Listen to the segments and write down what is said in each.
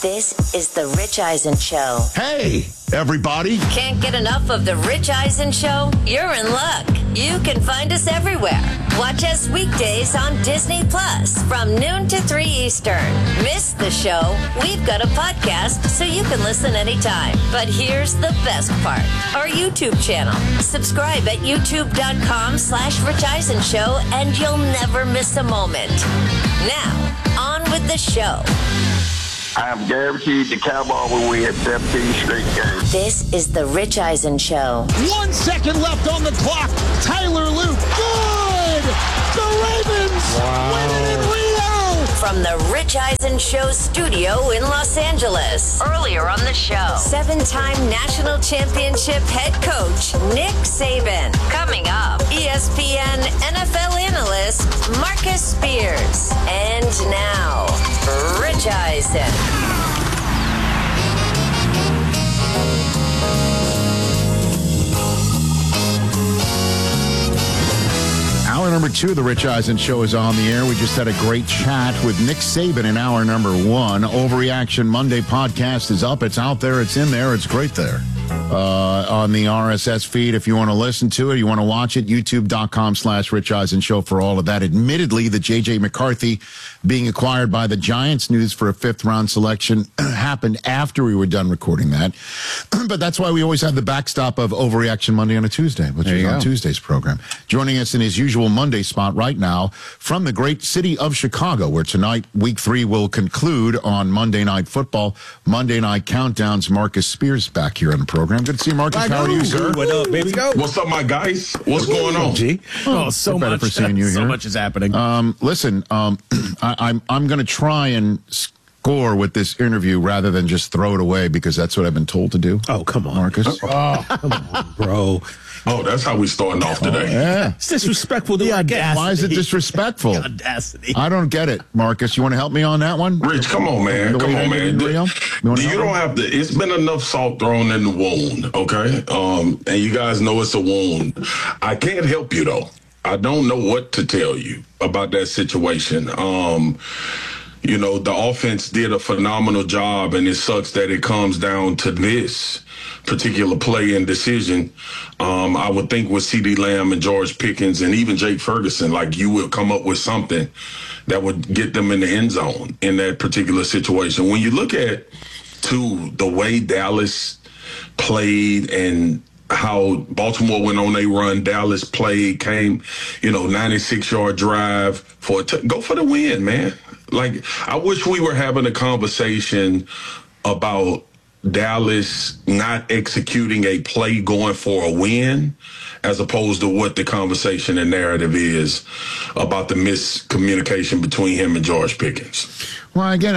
This is The Rich Eisen Show. Hey, everybody. Can't get enough of The Rich Eisen Show? You're in luck. You can find us everywhere. Watch us weekdays on Disney Plus from noon to 3 Eastern. Miss the show? We've got a podcast so you can listen anytime. But here's the best part. Our YouTube channel. Subscribe at youtube.com/Rich Eisen Show and you'll never miss a moment. Now, on with the show. I am guaranteed the Cowboys will win 17 straight games. This is The Rich Eisen Show. 1 second left on the clock. Tyler Luke, good! The Ravens win it in Rio! From The Rich Eisen Show studio in Los Angeles. Earlier on the show, 7-time national championship head coach Nick Saban. Coming up, ESPN NFL analyst Marcus Spears. And now, Rich Eisen. Hour number 2 of the Rich Eisen Show is on the air. We just had a great chat with Nick Saban in hour number 1. Overreaction Monday podcast is up. It's out there. It's in there. It's great there. On the RSS feed, if you want to listen to it, you want to watch it, youtube.com/Rich Eisen Show for all of that. Admittedly, the J.J. McCarthy being acquired by the Giants news for a 5th-round selection happened after we were done recording that. But that's why we always have the backstop of Overreaction Monday on a Tuesday, which is on Tuesday's program. Joining us in his usual Monday spot right now from the great city of Chicago, where tonight, Week 3 will conclude on Monday Night Football. Monday Night Countdowns, Marcus Spears back here on the program. Good to see you, Marcus. How are you, sir? What up, baby? What's up, my guys? What's going on? G? Oh, so better much. for seeing you here. So much is happening. Listen, I'm going to try and score with this interview rather than just throw it away because that's what I've been told to do. Oh, come on, Marcus. Oh, come on, bro. Oh, that's how we starting off today. Yeah. It's disrespectful. The audacity. Why is it disrespectful? The audacity. I don't get it, Marcus. You want to help me on that one? Rich, come on, man. Come on, man. You don't have to. It's been enough salt thrown in the wound, okay? And you guys know it's a wound. I can't help you, though. I don't know what to tell you about that situation. You know, the offense did a phenomenal job, and it sucks that it comes down to this particular play and decision. I would think with CeeDee Lamb and George Pickens and even Jake Ferguson, like you would come up with something that would get them in the end zone in that particular situation. When you look at, too, the way Dallas played and how Baltimore went on a run, Dallas played, came, 96-yard drive go for the win, man. Like, I wish we were having a conversation about Dallas not executing a play going for a win as opposed to what the conversation and narrative is about the miscommunication between him and George Pickens. Well, again,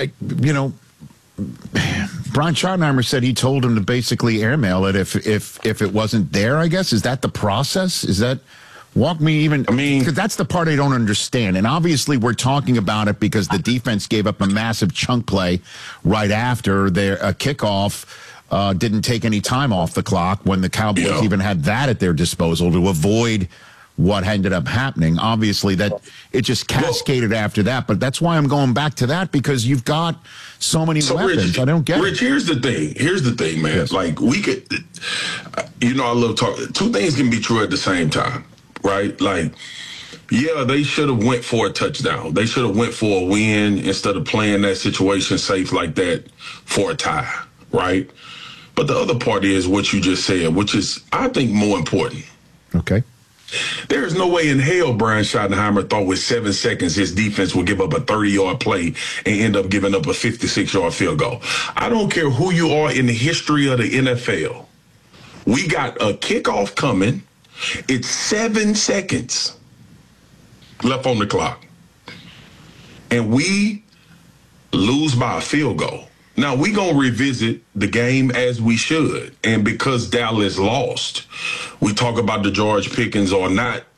Brian Schottenheimer said he told him to basically airmail it if it wasn't there, I guess. Is that the process? Is that... Walk me even, because that's the part I don't understand. And obviously we're talking about it because the defense gave up a massive chunk play right after their kickoff didn't take any time off the clock when the Cowboys even had that at their disposal to avoid what ended up happening. Obviously that it just cascaded after that, but that's why I'm going back to that because you've got so many weapons. Rich, I don't get Rich, it. Here's the thing, man. Yes. Like we could, I love talking. Two things can be true at the same time. Right? Like, yeah, they should have went for a touchdown. They should have went for a win instead of playing that situation safe like that for a tie, right? But the other part is what you just said, which is, I think, more important. Okay. There is no way in hell Brian Schottenheimer thought with 7 seconds his defense would give up a 30-yard play and end up giving up a 56-yard field goal. I don't care who you are in the history of the NFL. We got a kickoff coming. It's 7 seconds left on the clock. And we lose by a field goal. Now, we're going to revisit the game as we should. And because Dallas lost, we talk about the George Pickens or not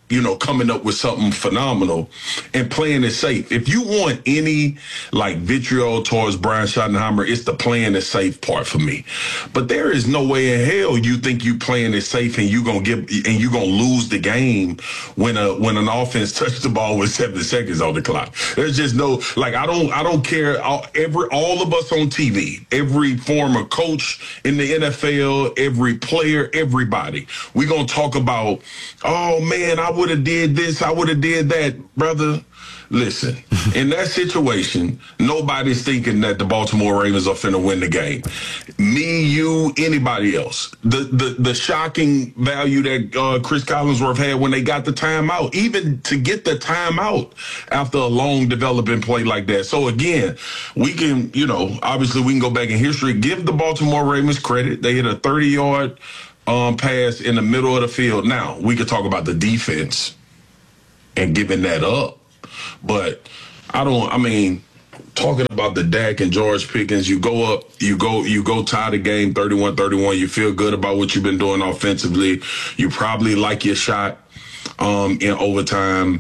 coming up with something phenomenal and playing it safe. If you want any vitriol towards Brian Schottenheimer, it's the playing it safe part for me. But there is no way in hell you think you playing it safe and you're gonna lose the game when an offense touched the ball with 7 seconds on the clock. There's just no I don't care. All of us on TV, every former coach in the NFL, every player, everybody, we gonna talk about, oh man, I would have did this, I would have did that. Brother, listen, in that situation, nobody's thinking that the Baltimore Ravens are finna win the game. Me, you, anybody else. The shocking value that Chris Collinsworth had when they got the timeout, even to get the timeout after a long developing play like that. So again, we can, obviously we can go back in history, give the Baltimore Ravens credit. They hit a 30-yard pass in the middle of the field. Now, we could talk about the defense and giving that up. But talking about the Dak and George Pickens, you go up, you go tie the game 31-31. You feel good about what you've been doing offensively. You probably like your shot in overtime.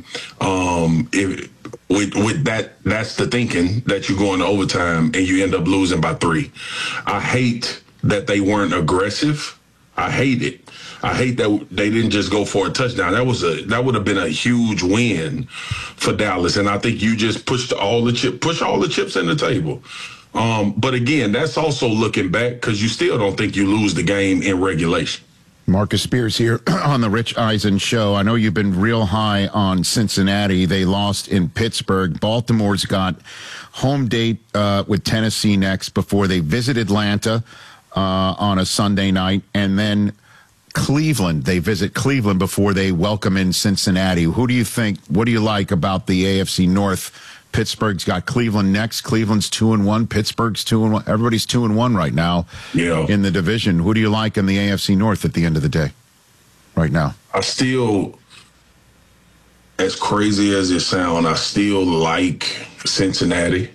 With that, that's the thinking, that you go into overtime and you end up losing by 3. I hate that they weren't aggressive. I hate it. I hate that they didn't just go for a touchdown. That would have been a huge win for Dallas. And I think you just push all the chips in the table. But again, that's also looking back, because you still don't think you lose the game in regulation. Marcus Spears here on the Rich Eisen Show. I know you've been real high on Cincinnati. They lost in Pittsburgh. Baltimore's got home date with Tennessee next before they visit Atlanta on a Sunday night, and then Cleveland. They visit Cleveland before they welcome in Cincinnati. Who do you think? What do you like about the AFC North? Pittsburgh's got Cleveland next. Cleveland's 2-1. Pittsburgh's 2-1. Everybody's 2-1 right now in the division. Who do you like in the AFC North at the end of the day right now? I still, as crazy as it sounds, I still like Cincinnati.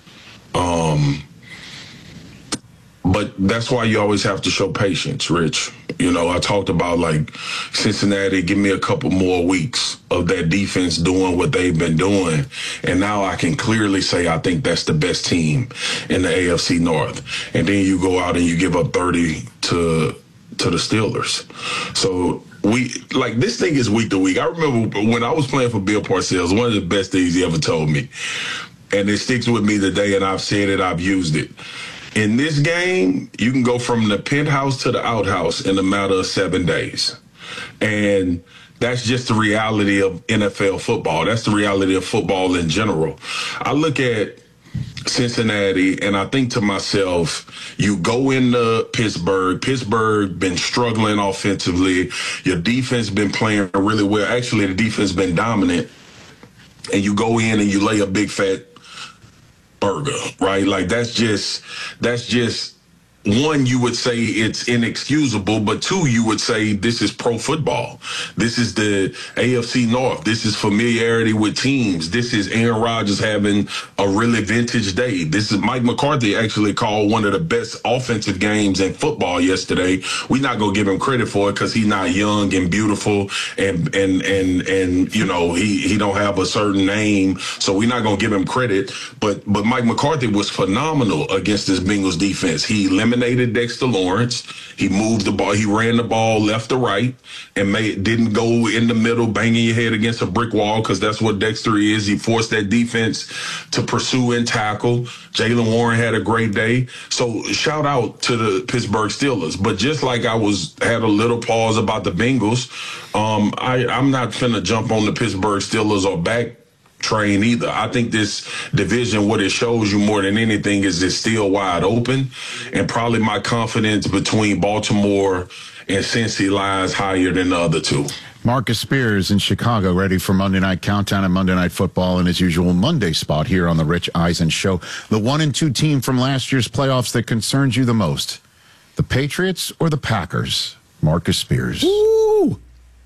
But that's why you always have to show patience, Rich. I talked about Cincinnati, give me a couple more weeks of that defense doing what they've been doing. And now I can clearly say I think that's the best team in the AFC North. And then you go out and you give up 30 to the Steelers. So this thing is week to week. I remember when I was playing for Bill Parcells, one of the best things he ever told me, and it sticks with me today, and I've said it, I've used it. In this game, you can go from the penthouse to the outhouse in a matter of 7 days. And that's just the reality of NFL football. That's the reality of football in general. I look at Cincinnati and I think to myself, you go into Pittsburgh. Pittsburgh been struggling offensively. Your defense been playing really well. Actually, the defense been dominant. And you go in and you lay a big fat burger, right? That's just one, you would say it's inexcusable, but 2, you would say this is pro football. This is the AFC North. This is familiarity with teams. This is Aaron Rodgers having a really vintage day. This is Mike McCarthy actually called one of the best offensive games in football yesterday. We're not going to give him credit for it because he's not young and beautiful and he don't have a certain name. So we're not going to give him credit. But Mike McCarthy was phenomenal against this Bengals defense. He eliminated Dexter Lawrence. He moved the ball. He ran the ball left to right and didn't go in the middle, banging your head against a brick wall, because that's what Dexter is. He forced that defense to pursue and tackle. Jaylen Warren had a great day. So shout out to the Pittsburgh Steelers. But just like I had a little pause about the Bengals, I'm not finna jump on the Pittsburgh Steelers or back train either. I think this division, what it shows you more than anything is it's still wide open, and probably my confidence between Baltimore and Cincy lies higher than the other two. Marcus Spears in Chicago, ready for Monday Night Countdown and Monday Night Football in his usual Monday spot here on the Rich Eisen Show. The 1-2 team from last year's playoffs that concerns you the most, the Patriots or the Packers? Marcus Spears. Ooh.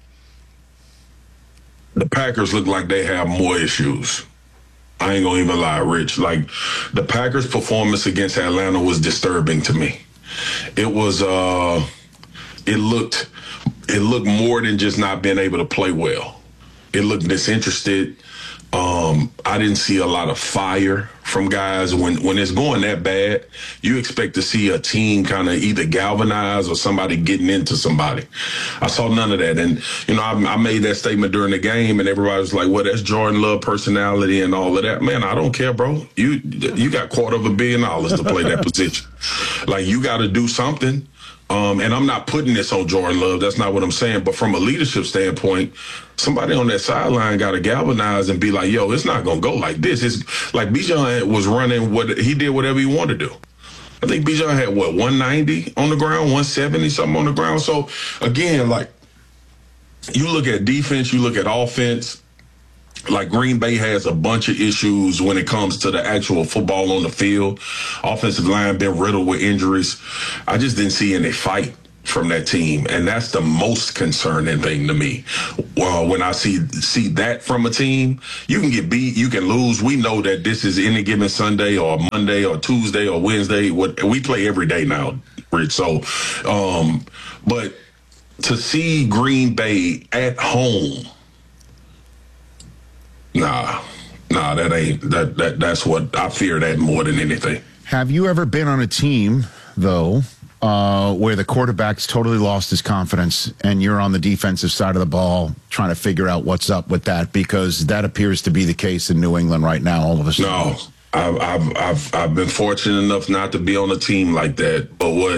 The Packers look like they have more issues. I ain't gonna even lie, Rich. The Packers' performance against Atlanta was disturbing to me. It was, it looked more than just not being able to play well. It looked disinterested. I didn't see a lot of fire from guys. When it's going that bad, you expect to see a team kind of either galvanize or somebody getting into somebody. I saw none of that. And, I made that statement during the game, and everybody was like, well, that's Jordan Love personality and all of that. Man, I don't care, bro. You got $250 million to play that position. Like, you got to do something. And I'm not putting this on Jordan Love. That's not what I'm saying. But from a leadership standpoint, somebody on that sideline got to galvanize and be like, yo, it's not going to go like this. It's like Bijan was running he did whatever he wanted to do. I think Bijan had 190 on the ground, 170 something on the ground. So again, like, you look at defense, you look at offense. Like, Green Bay has a bunch of issues when it comes to the actual football on the field. Offensive line been riddled with injuries. I just didn't see any fight from that team, and that's the most concerning thing to me. Well, when I see that from a team, you can get beat, you can lose. We know that this is any given Sunday or Monday or Tuesday or Wednesday. We play every day now, Rich. So, but to see Green Bay at home. Nah, that's what I fear that more than anything. Have you ever been on a team, though, where the quarterback's totally lost his confidence and you're on the defensive side of the ball trying to figure out what's up with that? Because that appears to be the case in New England right now, all of a sudden. No, I've been fortunate enough not to be on a team like that, but what